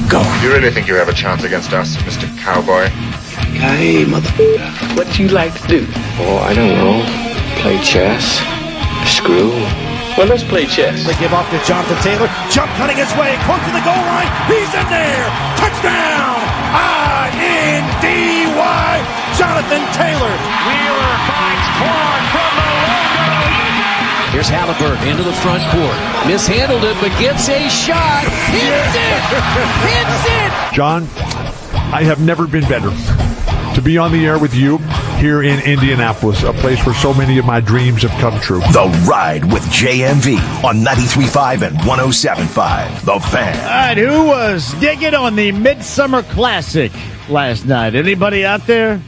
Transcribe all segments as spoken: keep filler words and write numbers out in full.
Go. You really think you have a chance against us, Mister Cowboy? Hey, motherfucker. What you like to do? Oh, I don't know. Play chess. Screw. Well, let's play chess. They give off to Jonathan Taylor. Jump cutting his way close to the goal line. He's in there. Touchdown. I N D Y. Jonathan Taylor. Wheeler finds Corn from the logo. Here's Halliburton into the front court. Mishandled it, but gets a shot. Hits it. Hits it. John, I have never been better to be on the air with you here in Indianapolis, a place where so many of my dreams have come true. The Ride with J M V on ninety-three point five and one oh seven point five. The Fan. All right, who was digging on the Midsummer Classic last night? Anybody out there?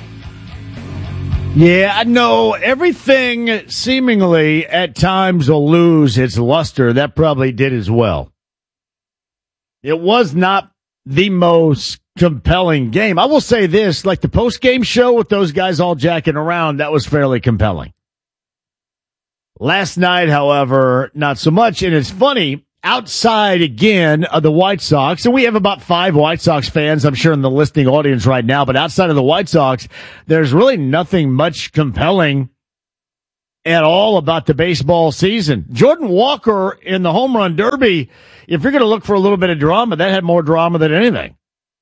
Yeah, I know everything seemingly at times will lose its luster. That probably did as well. It was not the most compelling game. I will say this, like the post-game show with those guys all jacking around, that was fairly compelling. Last night, however, not so much. And it's funny, outside again of the White Sox, and we have about five White Sox fans, I'm sure, in the listening audience right now, but outside of the White Sox, there's really nothing much compelling at all about the baseball season. Jordan Walker in the home run derby, if you're going to look for a little bit of drama, that had more drama than anything.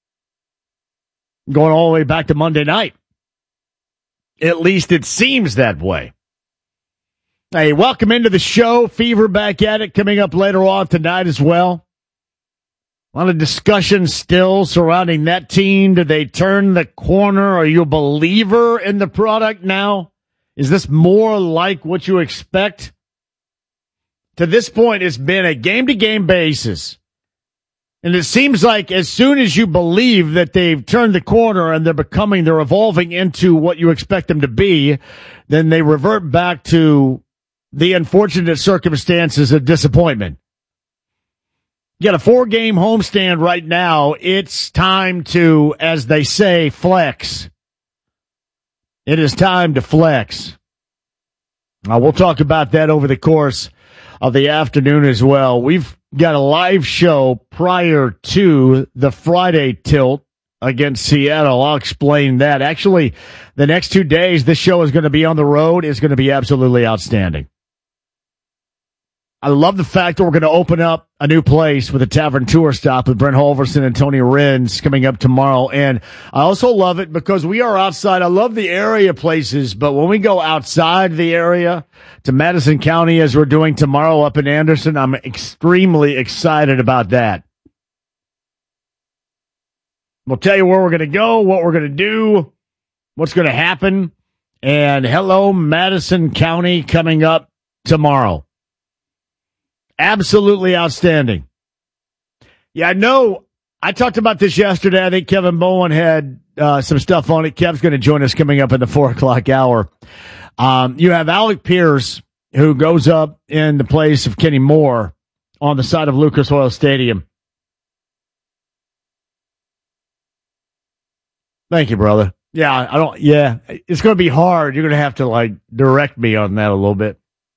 Going all the way back to Monday night. At least it seems that way. Hey, welcome into the show. Fever back at it coming up later on tonight as well. A lot of discussion still surrounding that team. Did they turn the corner? Are you a believer in the product now? Is this more like what you expect? To this point, it's been a game-to-game basis. And it seems like as soon as you believe that they've turned the corner and they're becoming, they're evolving into what you expect them to be, then they revert back to the unfortunate circumstances of disappointment. You got a four-game homestand right now. It's time to, as they say, flex. It is time to flex. Uh, we'll talk about that over the course of the afternoon as well. We've got a live show prior to the Friday tilt against Seattle. I'll explain that. Actually, the next two days, this show is going to be on the road. It's going to be absolutely outstanding. I love the fact that we're going to open up a new place with a tavern tour stop with Brent Holverson and Tony Renz coming up tomorrow. And I also love it because we are outside. I love the area places, but when we go outside the area to Madison County, as we're doing tomorrow up in Anderson, I'm extremely excited about that. We'll tell you where we're going to go, what we're going to do, what's going to happen. And hello, Madison County coming up tomorrow. Absolutely outstanding. Yeah, I know. I talked about this yesterday. I think Kevin Bowen had uh, some stuff on it. Kev's going to join us coming up in the four o'clock hour. Um, you have Alec Pierce, who goes up in the place of Kenny Moore on the side of Lucas Oil Stadium. Thank you, brother. Yeah, I don't, yeah, it's going to be hard. You're going to have to, like, direct me on that a little bit.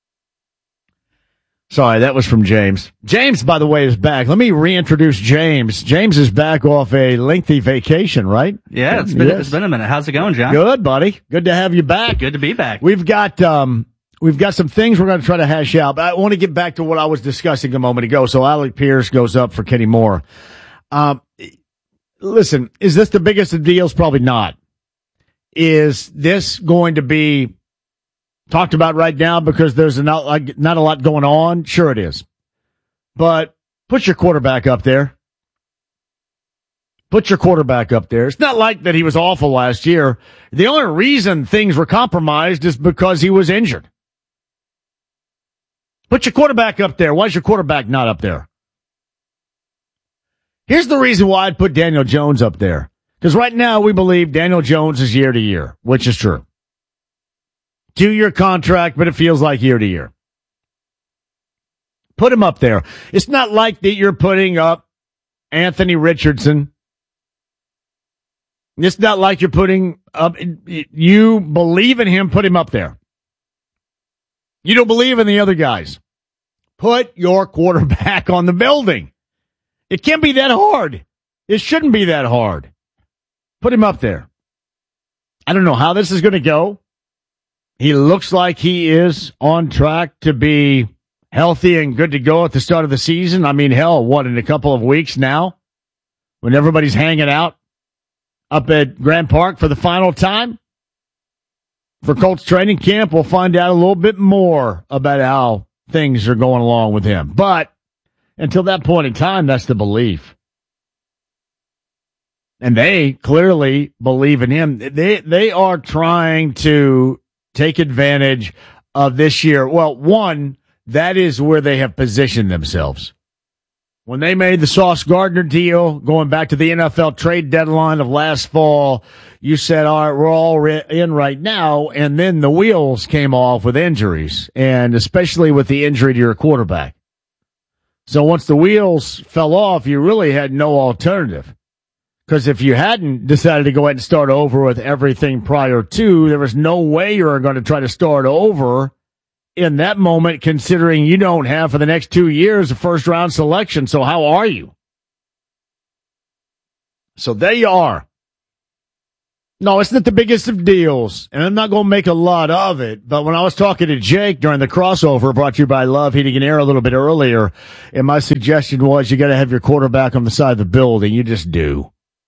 Sorry, that was from James. James, by the way, is back. Let me reintroduce James. James is back off a lengthy vacation, right? Yeah, it's been, yes. it's been a minute. How's it going, John? Good, buddy. Good to have you back. Good to be back. We've got, um, we've got some things we're going to try to hash out, but I want to get back to what I was discussing a moment ago. So Alec Pierce goes up for Kenny Moore. Um, listen, is this the biggest of deals? Probably not. Is this going to be talked about right now because there's not, like, not a lot going on? Sure it is. But put your quarterback up there. Put your quarterback up there. It's not like that he was awful last year. The only reason things were compromised is because he was injured. Put your quarterback up there. Why is your quarterback not up there? Here's the reason why I'd put Daniel Jones up there. Because right now we believe Daniel Jones is year to year, which is true. Two-year contract, but it feels like year to year. Put him up there. It's not like that you're putting up Anthony Richardson. It's not like you're putting up, you believe in him, put him up there. You don't believe in the other guys. Put your quarterback on the building. It can't be that hard. It shouldn't be that hard. Put him up there. I don't know how this is going to go. He looks like he is on track to be healthy and good to go at the start of the season. I mean, hell, what, in a couple of weeks now, when everybody's hanging out up at Grand Park for the final time for Colts training camp, we'll find out a little bit more about how things are going along with him. But until that point in time, that's the belief. And they clearly believe in him. They they are trying to take advantage of this year. Well, one, that is where they have positioned themselves. When they made the Sauce Gardner deal, going back to the N F L trade deadline of last fall, you said, all right, we're all re- in right now. And then the wheels came off with injuries, and especially with the injury to your quarterback. So once the wheels fell off, you really had no alternative. Because if you hadn't decided to go ahead and start over with everything prior to, there was no way you were going to try to start over in that moment, considering you don't have for the next two years a first round selection. So how are you? So there you are. No, it's not the biggest of deals, and I'm not going to make a lot of it. But when I was talking to Jake during the crossover brought to you by Love Heating and Air a little bit earlier, and my suggestion was you got to have your quarterback on the side of the building. You just do.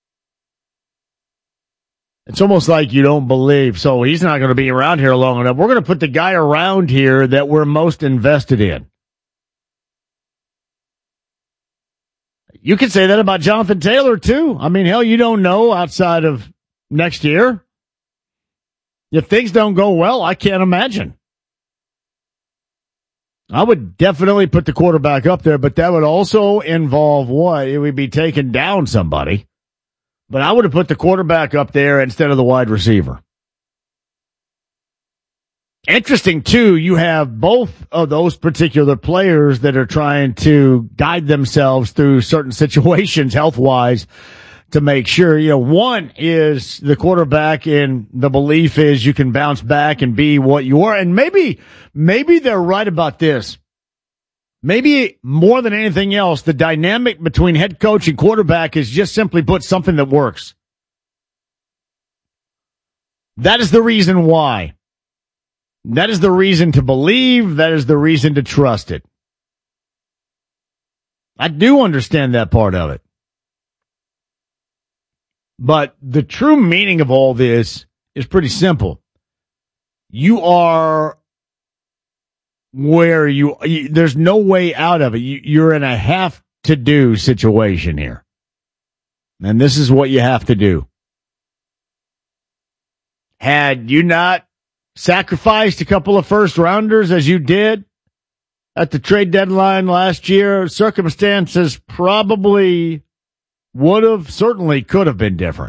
It's almost like you don't believe, so he's not going to be around here long enough. We're going to put the guy around here that we're most invested in. You could say that about Jonathan Taylor, too. I mean, hell, you don't know outside of next year. If things don't go well, I can't imagine. I would definitely put the quarterback up there, but that would also involve what? It would be taking down somebody. But I would have put the quarterback up there instead of the wide receiver. Interesting, too, you have both of those particular players that are trying to guide themselves through certain situations health-wise to make sure, you know, one is the quarterback, and the belief is you can bounce back and be what you are. And maybe, maybe they're right about this. Maybe more than anything else, the dynamic between head coach and quarterback is just simply put something that works. That is the reason why. That is the reason to believe. That is the reason to trust it. I do understand that part of it. But the true meaning of all this is pretty simple. You are where you, you there's no way out of it. You, you're in a have to do situation here. And this is what you have to do. Had you not sacrificed a couple of first rounders as you did at the trade deadline last year, circumstances probably would have, certainly could have been different.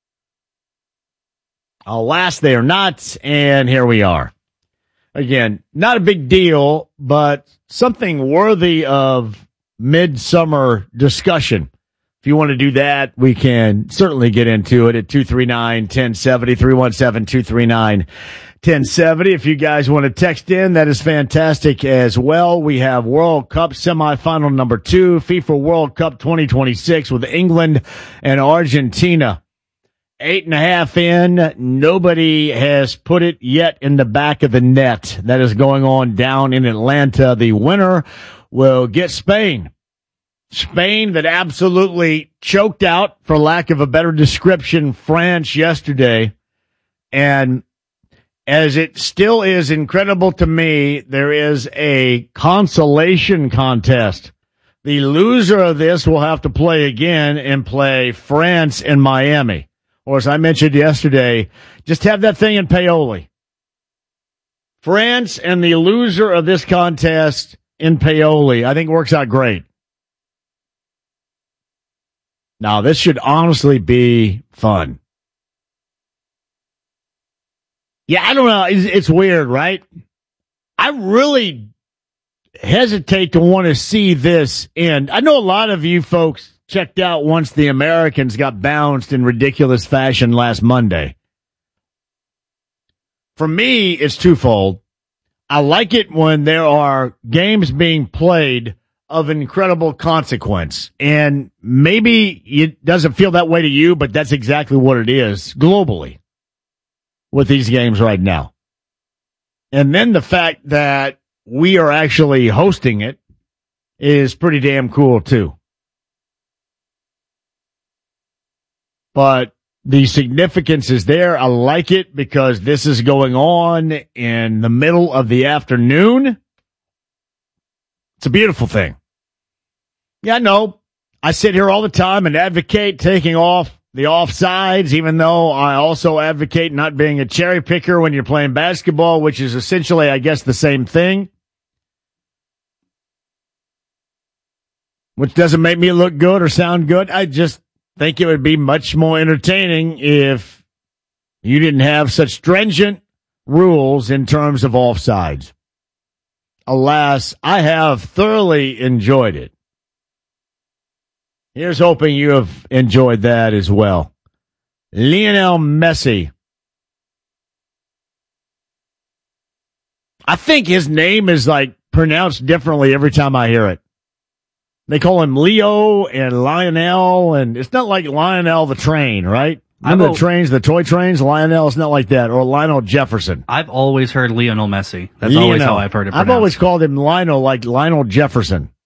Alas, they are not, and here we are. Again, not a big deal, but something worthy of midsummer discussion. If you want to do that, we can certainly get into it at two three nine, one oh seven oh, three one seven, two three nine, one oh seven oh. If you guys want to text in, that is fantastic as well. We have World Cup semifinal number two, FIFA World Cup twenty twenty-six with England and Argentina. Eight and a half in. Nobody has put it yet in the back of the net. That is going on down in Atlanta. The winner will get Spain. Spain that absolutely choked out, for lack of a better description, France yesterday. And as it still is incredible to me, there is a consolation contest. The loser of this will have to play again and play France in Miami. Or as I mentioned yesterday, just have that thing in Paoli. France and the loser of this contest in Paoli, I think works out great. Now, this should honestly be fun. Yeah, I don't know. It's, it's weird, right? I really hesitate to want to see this end. I know a lot of you folks checked out once the Americans got bounced in ridiculous fashion last Monday. For me, it's twofold. I like it when there are games being played of incredible consequence. And maybe it doesn't feel that way to you, but that's exactly what it is globally with these games right now. And then the fact that we are actually hosting it is pretty damn cool too. But the significance is there. I like it because this is going on in the middle of the afternoon. It's a beautiful thing. Yeah, I know. I sit here all the time and advocate taking off the offsides, even though I also advocate not being a cherry picker when you're playing basketball, which is essentially, I guess, the same thing. Which doesn't make me look good or sound good. I just think it would be much more entertaining if you didn't have such stringent rules in terms of offsides. Alas, I have thoroughly enjoyed it. Here's hoping you have enjoyed that as well. Lionel Messi. I think his name is like pronounced differently every time I hear it. They call him Leo and Lionel, and it's not like Lionel the train, right? Remember the trains, the toy trains? Lionel is not like that, or Lionel Jefferson. I've always heard Lionel Messi. That's Lionel. always how I've heard it pronounced. I've always called him Lionel, like Lionel Jefferson.